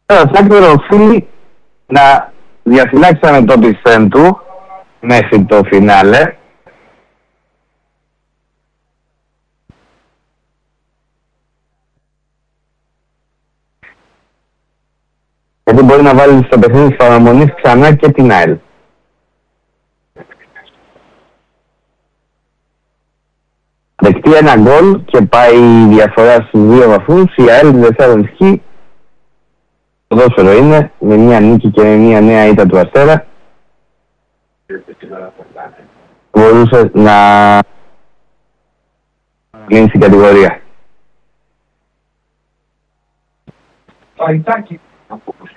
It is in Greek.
Φράκτορο οφείλει να διαφυλάξαμε το πιστέν του μέχρι το φινάλε. Γιατί μπορεί να βάλει στο παιχνίδι της παραμονής ξανά και την ΑΕΛ. Δεκτεί ένα γκολ και πάει η διαφορά στους 2 βαθμούς. Η ΑΕΛ δεν θα ισχύει. Το ποδόσφαιρο είναι, με μια νίκη και με μια νέα ήττα του Αστέρα. Μπορούσε να μείνει στην κατηγορία.